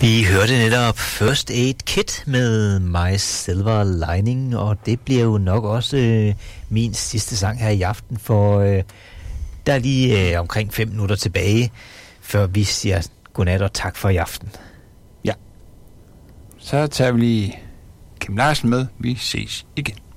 Vi hørte netop First Aid Kit med My Silver Lining, og det bliver jo nok også min sidste sang her i aften, for der er lige omkring 5 minutter tilbage, før vi siger godnat og tak for i aften. Ja. Så tager vi lige Kim Larsen med. Vi ses igen.